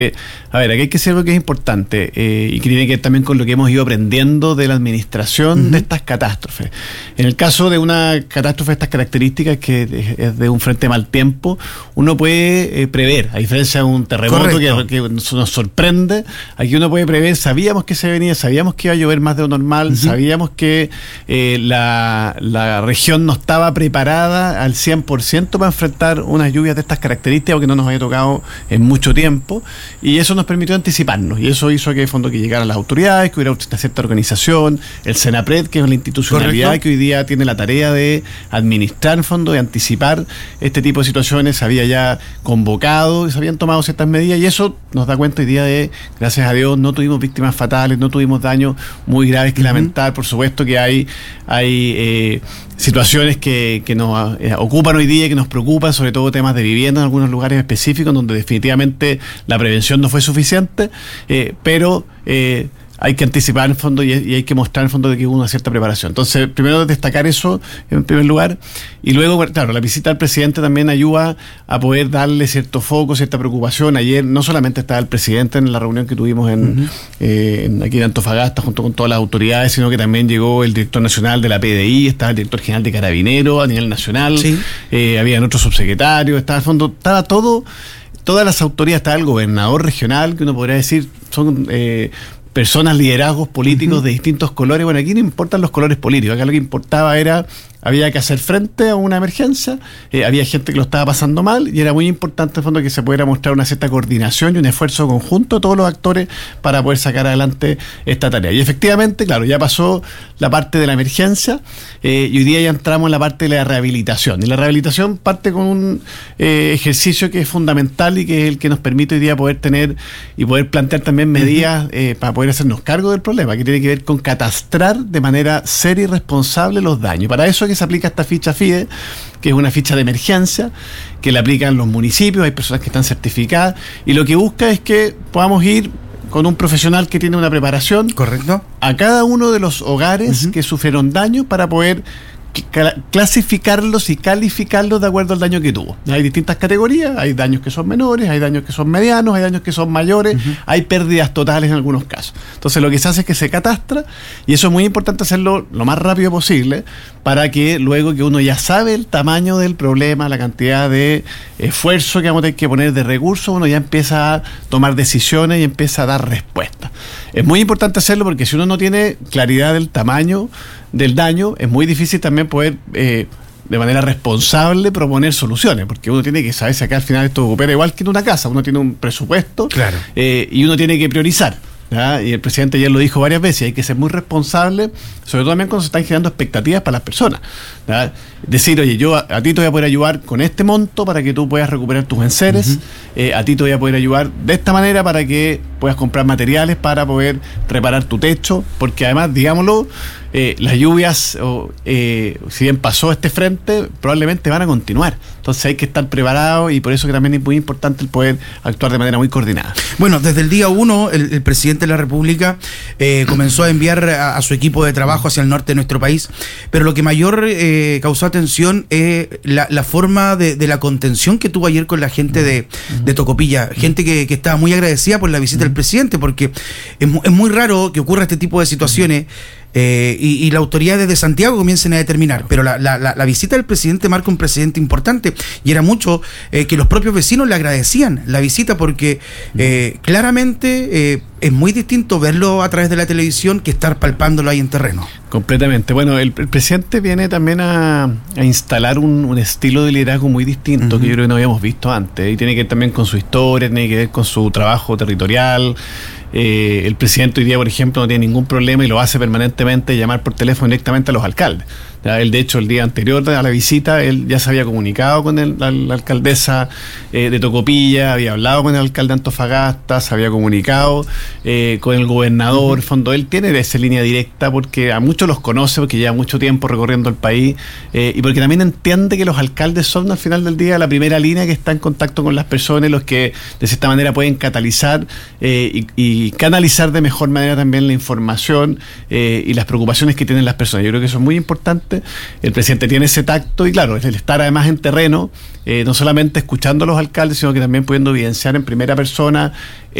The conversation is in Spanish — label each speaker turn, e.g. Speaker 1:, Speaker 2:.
Speaker 1: A ver, aquí hay que decir algo que es importante y que tiene que ver también con lo que hemos ido aprendiendo de la administración de estas catástrofes. En el caso de una catástrofe de estas características, que es de un frente mal tiempo, uno puede prever, a diferencia de un terremoto que nos sorprende. Aquí uno puede prever, sabíamos que se venía, sabíamos que iba a llover más de lo normal, sabíamos que la región no estaba preparada al 100% para enfrentar unas lluvias de estas características, porque no nos había tocado en mucho tiempo. Y eso nos permitió anticiparnos, y eso hizo que llegaran las autoridades, que hubiera una cierta organización, el Senapred, que es la institucionalidad que hoy día tiene la tarea de administrar en fondo, de anticipar este tipo de situaciones. Se había ya convocado, se habían tomado ciertas medidas, y eso nos da cuenta hoy día de, gracias a Dios, no tuvimos víctimas fatales, no tuvimos daños muy graves que lamentar. Por supuesto que hay situaciones que nos ocupan hoy día, que nos preocupan, sobre todo temas de vivienda en algunos lugares específicos, donde definitivamente la prevención no fue suficiente, pero hay que anticipar en fondo y hay que mostrar en fondo de que hubo una cierta preparación. Entonces, primero destacar eso en primer lugar, y luego, claro, la visita del presidente también ayuda a poder darle cierto foco, cierta preocupación. Ayer no solamente estaba el presidente en la reunión que tuvimos aquí en Antofagasta junto con todas las autoridades, sino que también llegó el director nacional de la PDI, estaba el director general de Carabineros a nivel nacional, habían otros subsecretarios, estaba todas las autoridades, estaba el gobernador regional, que uno podría decir son personas, liderazgos políticos de distintos colores. Bueno, aquí no importan los colores políticos, acá lo que importaba era, había que hacer frente a una emergencia, había gente que lo estaba pasando mal, y era muy importante en fondo que se pudiera mostrar una cierta coordinación y un esfuerzo conjunto de todos los actores para poder sacar adelante esta tarea. Y efectivamente, claro, ya pasó la parte de la emergencia, y hoy día ya entramos en la parte de la rehabilitación. Y la rehabilitación parte con un ejercicio que es fundamental y que es el que nos permite hoy día poder tener y poder plantear también medidas para poder hacernos cargo del problema, que tiene que ver con catastrar de manera seria y responsable los daños. Para eso que se aplica esta ficha FIDE, que es una ficha de emergencia, que la aplican los municipios, hay personas que están certificadas, y lo que busca es que podamos ir con un profesional que tiene una preparación a cada uno de los hogares que sufrieron daño, para poder clasificarlos y calificarlos de acuerdo al daño que tuvo. Hay distintas categorías, hay daños que son menores, hay daños que son medianos, hay daños que son mayores, hay pérdidas totales en algunos casos. Entonces lo que se hace es que se catastra, y eso es muy importante hacerlo lo más rápido posible, para que luego que uno ya sabe el tamaño del problema, la cantidad de esfuerzo que vamos a tener que poner de recursos, uno ya empieza a tomar decisiones y empieza a dar respuestas. Es muy importante hacerlo, porque si uno no tiene claridad del tamaño del daño, es muy difícil también poder de manera responsable proponer soluciones, porque uno tiene que saber si acá al final esto opera igual que en una casa. Uno tiene un presupuesto, y uno tiene que priorizar, ¿ya? Y el presidente ayer lo dijo varias veces, hay que ser muy responsable, sobre todo también cuando se están generando expectativas para las personas, ¿ya? Decir, oye, yo a ti te voy a poder ayudar con este monto para que tú puedas recuperar tus enseres, a ti te voy a poder ayudar de esta manera para que puedas comprar materiales para poder reparar tu techo, porque además, digámoslo, las lluvias, si bien pasó este frente, probablemente van a continuar. Entonces hay que estar preparados, y por eso que también es muy importante el poder actuar de manera muy coordinada.
Speaker 2: Bueno, desde el día 1, el presidente de la República comenzó a enviar a su equipo de trabajo hacia el norte de nuestro país, pero lo que mayor causó atención es la forma de la contención que tuvo ayer con la gente de Tocopilla, gente que estaba muy agradecida por la visita del presidente, porque es muy raro que ocurra este tipo de situaciones. Y las autoridades de Santiago comiencen a determinar, pero la visita del presidente marca un precedente importante, y era mucho que los propios vecinos le agradecían la visita, porque claramente es muy distinto verlo a través de la televisión que estar palpándolo ahí en terreno.
Speaker 1: Completamente. Bueno, el presidente viene también a instalar un estilo de liderazgo muy distinto, que yo creo que no habíamos visto antes, y tiene que ver también con su historia, tiene que ver con su trabajo territorial. El presidente hoy día, por ejemplo, no tiene ningún problema, y lo hace permanentemente, llamar por teléfono directamente a los alcaldes. Ya, él, de hecho, el día anterior a la visita, él ya se había comunicado con la alcaldesa de Tocopilla, había hablado con el alcalde de Antofagasta, se había comunicado con el gobernador. En fondo, él tiene esa línea directa, porque a muchos los conoce, porque lleva mucho tiempo recorriendo el país, y porque también entiende que los alcaldes son, al final del día, la primera línea que está en contacto con las personas, los que de cierta manera pueden catalizar y canalizar de mejor manera también la información y las preocupaciones que tienen las personas. Yo creo que eso es muy importante, fuerte. El presidente tiene ese tacto y claro, el estar además en terreno, no solamente escuchando a los alcaldes, sino que también pudiendo evidenciar en primera persona